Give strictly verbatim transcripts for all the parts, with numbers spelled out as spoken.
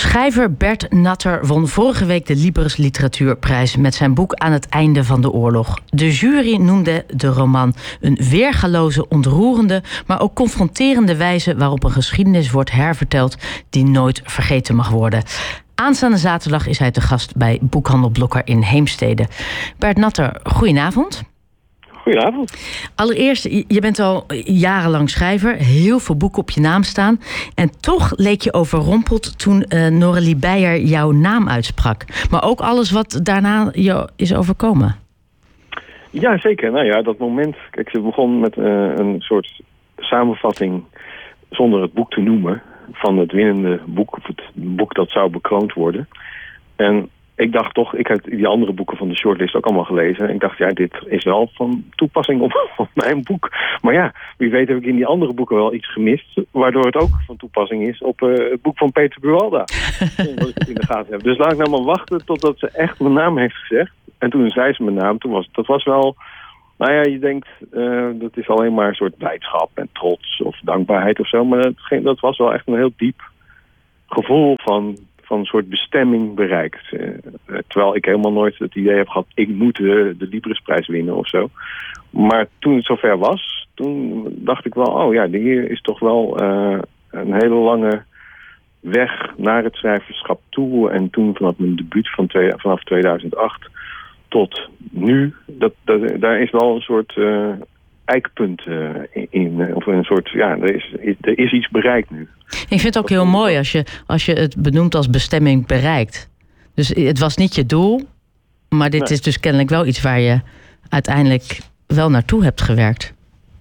Schrijver Bert Natter won vorige week de Libris Literatuurprijs met zijn boek Aan het einde van de oorlog. De jury noemde de roman een weergaloze, ontroerende, maar ook confronterende wijze waarop een geschiedenis wordt herverteld die nooit vergeten mag worden. Aanstaande zaterdag is hij te gast bij Boekhandel Blokker in Heemstede. Bert Natter, goedenavond. Goedenavond. Allereerst, je bent al jarenlang schrijver, heel veel boeken op je naam staan. En toch leek je overrompeld toen uh, Noralie Beyer jouw naam uitsprak. Maar ook alles wat daarna je is overkomen. Ja, zeker. Nou ja, dat moment. Kijk, ze begon met uh, een soort samenvatting zonder het boek te noemen van het winnende boek, of het boek dat zou bekroond worden. En ik dacht toch, ik heb die andere boeken van de shortlist ook allemaal gelezen. En ik dacht, ja, dit is wel van toepassing op, op mijn boek. Maar ja, wie weet heb ik in die andere boeken wel iets gemist, waardoor het ook van toepassing is op uh, het boek van Peter Buwalda. Zonder dat ik het in de gaten heb. Dus laat ik nou maar wachten totdat ze echt mijn naam heeft gezegd. En toen zei ze mijn naam, toen was dat was wel, nou ja, je denkt, uh, dat is alleen maar een soort blijdschap en trots of dankbaarheid of zo. Maar dat, dat was wel echt een heel diep gevoel van, van een soort bestemming bereikt. Uh, terwijl ik helemaal nooit het idee heb gehad, ik moet uh, de Librisprijs winnen of zo. Maar toen het zover was, toen dacht ik wel, oh ja, hier is toch wel uh, een hele lange weg naar het schrijverschap toe. En toen vanaf mijn debuut van twee, vanaf tweeduizend acht tot nu, dat, dat, daar is wel een soort uh, eikpunt uh, in. Of een soort, ja, er is, er is iets bereikt nu. Ik vind het ook heel mooi als je, als je het benoemt als bestemming bereikt. Dus het was niet je doel, maar dit nee. is dus kennelijk wel iets waar je uiteindelijk wel naartoe hebt gewerkt.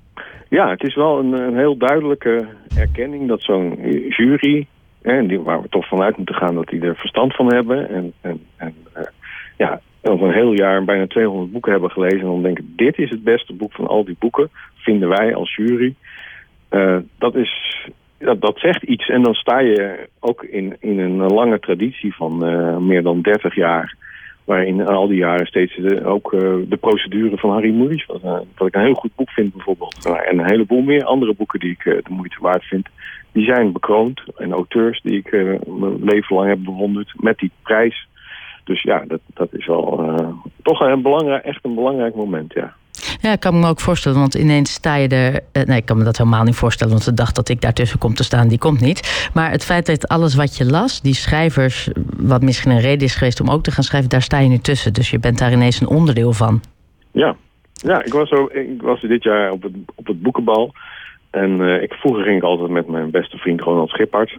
Ja, het is wel een, een heel duidelijke erkenning dat zo'n jury, hè, die, waar we toch vanuit moeten gaan dat die er verstand van hebben. En, en, en uh, ja, over een heel jaar bijna tweehonderd boeken hebben gelezen en dan denken, dit is het beste boek van al die boeken, vinden wij als jury. Uh, dat is... Dat, dat zegt iets en dan sta je ook in, in een lange traditie van uh, meer dan dertig jaar. Waarin al die jaren steeds de, ook uh, de procedure van Harry Mulisch, wat, uh, wat ik een heel goed boek vind bijvoorbeeld. Nou, en een heleboel meer andere boeken die ik uh, de moeite waard vind. Die zijn bekroond en auteurs die ik uh, mijn leven lang heb bewonderd met die prijs. Dus ja, dat, dat is wel uh, toch een belangrijk, echt een belangrijk moment, ja. Ja, ik kan me ook voorstellen, want ineens sta je er... Uh, nee, ik kan me dat helemaal niet voorstellen, want de dag dat ik daartussen kom te staan, die komt niet. Maar het feit dat alles wat je las, die schrijvers, wat misschien een reden is geweest om ook te gaan schrijven, daar sta je nu tussen. Dus je bent daar ineens een onderdeel van. Ja, ja ik, was zo, ik was dit jaar op het, op het boekenbal. En uh, ik, vroeger ging ik altijd met mijn beste vriend Ronald Schiphart.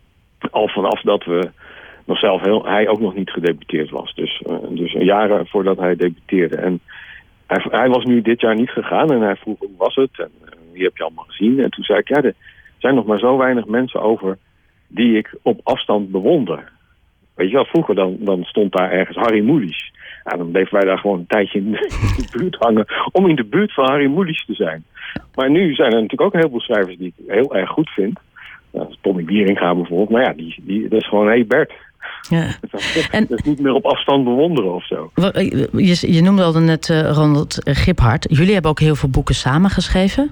Al vanaf dat we nog zelf heel, hij ook nog niet gedebuteerd was. Dus, uh, dus jaren voordat hij debuteerde. En Hij, hij was nu dit jaar niet gegaan en hij vroeg hoe was het en uh, wie heb je allemaal gezien. En toen zei ik, ja, er zijn nog maar zo weinig mensen over die ik op afstand bewonder. Weet je wel, vroeger dan, dan stond daar ergens Harry Mulisch. Ja, dan bleven wij daar gewoon een tijdje in de, in de buurt hangen om in de buurt van Harry Mulisch te zijn. Maar nu zijn er natuurlijk ook een heleboel schrijvers die ik heel erg goed vind. Nou, Tommy Wieringa bijvoorbeeld, maar ja, die, die, dat is gewoon, hé hey Bert. Ja. En dat is niet meer op afstand bewonderen of zo. Je, je noemde al net uh, Ronald Giphart. Jullie hebben ook heel veel boeken samengeschreven.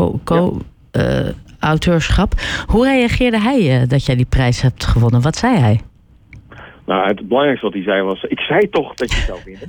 Co-auteurschap. Co- uh, Hoe reageerde hij uh, dat jij die prijs hebt gewonnen? Wat zei hij? Nou, het belangrijkste wat hij zei was, ik zei toch dat je zou winnen.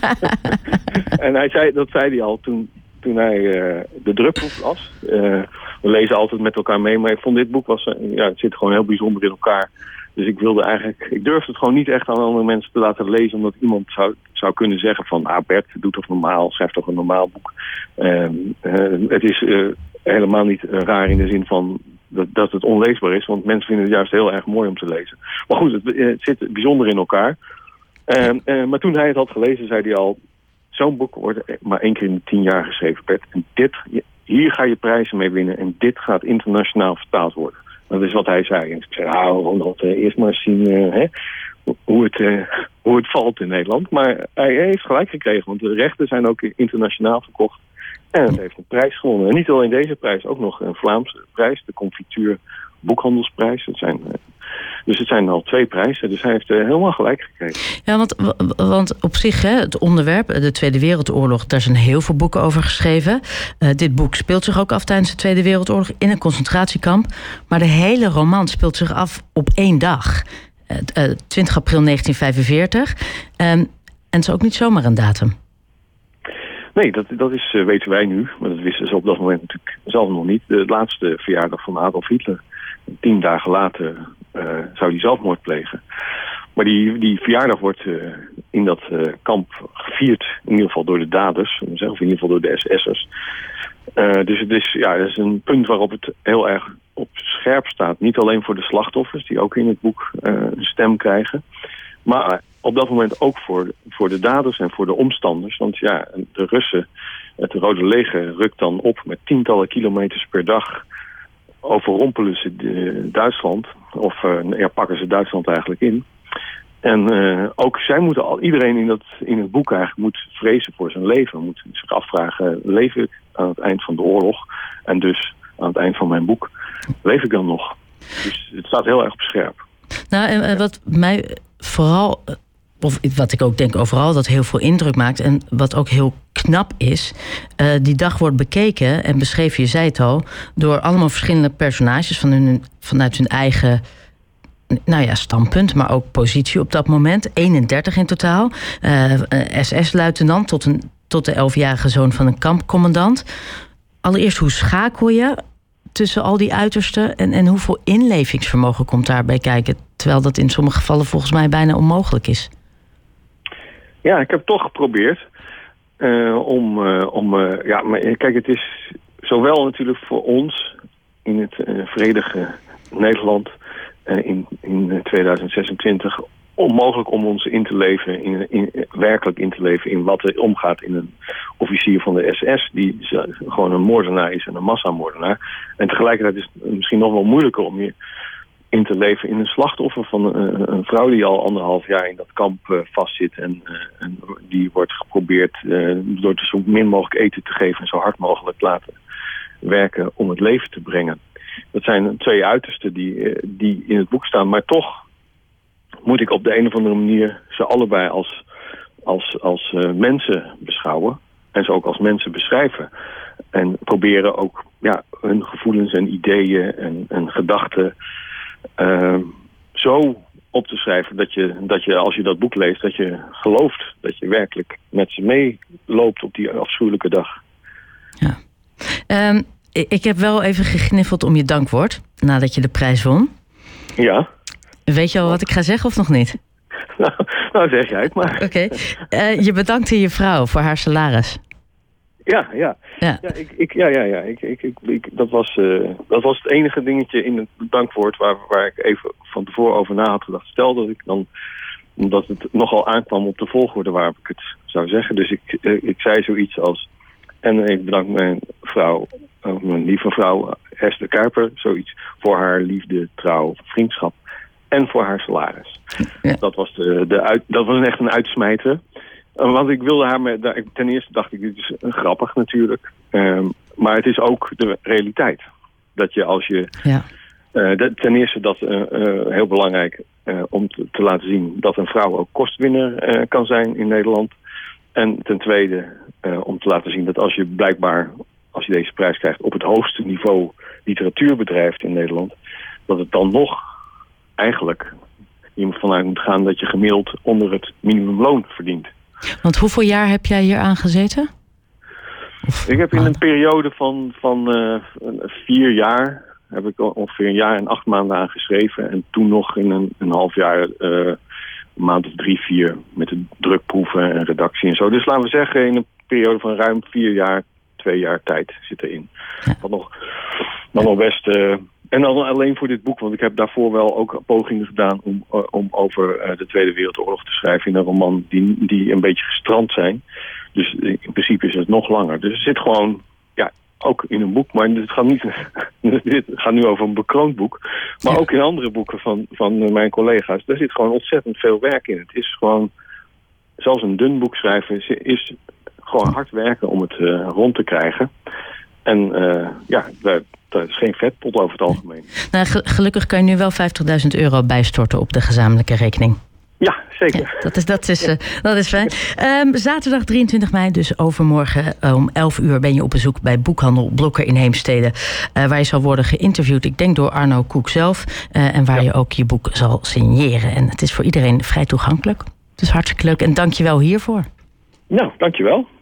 En hij zei, dat zei hij al toen, toen hij uh, de drukproef las. Uh, we lezen altijd met elkaar mee, maar ik vond dit boek, was, uh, ja, het zit gewoon heel bijzonder in elkaar. Dus ik wilde eigenlijk, ik durfde het gewoon niet echt aan andere mensen te laten lezen, omdat iemand zou, zou kunnen zeggen van, ah Bert, doe toch normaal, schrijf toch een normaal boek. Uh, uh, het is uh, helemaal niet uh, raar in de zin van dat, dat het onleesbaar is, want mensen vinden het juist heel erg mooi om te lezen. Maar goed, het, het zit bijzonder in elkaar. Uh, uh, maar toen hij het had gelezen, zei hij al, zo'n boek wordt maar één keer in de tien jaar geschreven, Bert. En dit, hier ga je prijzen mee winnen en dit gaat internationaal vertaald worden. Dat is wat hij zei. En ik zei, nou Ronald, uh, eerst maar eens zien uh, hè, hoe, het, uh, hoe het valt in Nederland. Maar hij heeft gelijk gekregen, want de rechten zijn ook internationaal verkocht. En het heeft een prijs gewonnen. En niet alleen deze prijs, ook nog een Vlaamse prijs, de Confituur Boekhandelsprijs. Dat zijn, uh, dus het zijn al twee prijzen, dus hij heeft uh, helemaal gelijk gekregen. Ja, want, want op zich, hè, het onderwerp, de Tweede Wereldoorlog, daar zijn heel veel boeken over geschreven. Uh, dit boek speelt zich ook af tijdens de Tweede Wereldoorlog in een concentratiekamp. Maar de hele roman speelt zich af op één dag. uh, twintig april negentien vijfenveertig. Um, en het is ook niet zomaar een datum. Nee, dat, dat is, uh, weten wij nu. Maar dat wisten ze op dat moment natuurlijk zelf nog niet. De laatste verjaardag van Adolf Hitler. Tien dagen later uh, zou hij zelfmoord plegen. Maar die, die verjaardag wordt uh, in dat uh, kamp gevierd. In ieder geval door de daders. Of in ieder geval door de S S'ers. Uh, dus het is, ja, het is een punt waarop het heel erg op scherp staat. Niet alleen voor de slachtoffers, die ook in het boek uh, een stem krijgen. Maar op dat moment ook voor, voor de daders en voor de omstanders. Want ja, de Russen, het Rode Leger, rukt dan op met tientallen kilometers per dag. Overrompelen ze de, Duitsland. Of uh, ja, pakken ze Duitsland eigenlijk in. En uh, ook zij moeten al, iedereen in, dat, in het boek eigenlijk moet vrezen voor zijn leven. Moet zich afvragen, leef ik aan het eind van de oorlog? En dus aan het eind van mijn boek, leef ik dan nog? Dus het staat heel erg op scherp. Nou, en wat mij vooral, of wat ik ook denk overal, dat heel veel indruk maakt. En wat ook heel knap is, uh, die dag wordt bekeken en beschreven, je zei het al, door allemaal verschillende personages van hun, vanuit hun eigen, nou ja, standpunt, maar ook positie op dat moment. eenendertig in totaal. Uh, S S-luitenant tot, een, tot de elfjarige zoon van een kampcommandant. Allereerst, hoe schakel je tussen al die uitersten en, en hoeveel inlevingsvermogen komt daarbij kijken? Terwijl dat in sommige gevallen volgens mij bijna onmogelijk is. Ja, ik heb het toch geprobeerd. Uh, om, uh, om uh, ja, maar kijk, het is zowel natuurlijk voor ons in het uh, vredige Nederland uh, in, in tweeduizend zesentwintig onmogelijk om ons in te leven, in, in, werkelijk in te leven in wat er omgaat in een officier van de S S, die gewoon een moordenaar is en een massamoordenaar. En tegelijkertijd is het misschien nog wel moeilijker om je in te leven in een slachtoffer van een, een vrouw die al anderhalf jaar in dat kamp uh, vastzit en, uh, en die wordt geprobeerd uh, door te zo min mogelijk eten te geven en zo hard mogelijk laten werken om het leven te brengen. Dat zijn twee uitersten die, uh, die in het boek staan, maar toch moet ik op de een of andere manier ze allebei als, als, als uh, mensen beschouwen en ze ook als mensen beschrijven. En proberen ook ja, hun gevoelens en ideeën en, en gedachten uh, zo op te schrijven dat je, dat je als je dat boek leest, dat je gelooft dat je werkelijk met ze meeloopt op die afschuwelijke dag. Ja. Um, ik heb wel even gegniffeld om je dankwoord nadat je de prijs won. Ja. Weet je al wat ik ga zeggen of nog niet? Nou, nou zeg jij het maar. Oké. Okay. Uh, je bedankte je vrouw voor haar salaris. Ja, ja. Ja, ja, ik, ik, ja, ja, ja. Ik, ik, ik, ik, dat, was, uh, dat was het enige dingetje in het dankwoord waar, waar ik even van tevoren over na had gedacht. Stel dat ik dan, omdat het nogal aankwam op de volgorde waarop ik het zou zeggen. Dus ik, uh, ik zei zoiets als, en ik bedank mijn vrouw, uh, mijn lieve vrouw Esther Kuiper, zoiets, voor haar liefde, trouw, vriendschap. En voor haar salaris. Ja. Dat was, de, de uit, dat was echt een uitsmijter. Uh, want ik wilde haar met... Ten eerste dacht ik, dit is grappig natuurlijk. Um, maar het is ook de realiteit. Dat je als je... Ja. Uh, de, ten eerste dat uh, uh, heel belangrijk uh, om te, te laten zien dat een vrouw ook kostwinner uh, kan zijn in Nederland. En ten tweede uh, om te laten zien dat als je blijkbaar, als je deze prijs krijgt, op het hoogste niveau literatuur bedrijft in Nederland, dat het dan nog eigenlijk je vanuit moet gaan dat je gemiddeld onder het minimumloon verdient. Want hoeveel jaar heb jij hier aan gezeten? Of, ik heb in een periode van, van uh, vier jaar heb ik ongeveer een jaar en acht maanden aan geschreven. En toen nog in een, een half jaar, uh, een maand of drie, vier met de drukproeven en redactie en zo. Dus laten we zeggen in een periode van ruim vier jaar, twee jaar tijd zit erin. Ja. Wat nog, wat nog best... Uh, En dan alleen voor dit boek, want ik heb daarvoor wel ook pogingen gedaan om, uh, om over uh, de Tweede Wereldoorlog te schrijven in een roman die, die een beetje gestrand zijn. Dus in principe is het nog langer. Dus het zit gewoon, ja, ook in een boek, maar het gaat niet, dit gaat nu over een bekroond boek. Maar ja. Ook in andere boeken van, van mijn collega's, daar zit gewoon ontzettend veel werk in. Het is gewoon, zelfs een dun boek schrijven is, is gewoon hard werken om het uh, rond te krijgen. En uh, ja, daar, daar is geen vetpot over het algemeen. Nou, gelukkig kan je nu wel vijftigduizend euro bijstorten op de gezamenlijke rekening. Ja, zeker. Ja, dat, is, dat, is, uh, dat is fijn. Um, zaterdag drieëntwintig mei, dus overmorgen uh, om elf uur... ben je op bezoek bij Boekhandel Blokker in Heemstede... Uh, waar je zal worden geïnterviewd, ik denk door Arno Koek zelf... Uh, en waar ja. je ook je boek zal signeren. En het is voor iedereen vrij toegankelijk. Dus hartstikke leuk en dank je wel hiervoor. Nou, dank je wel.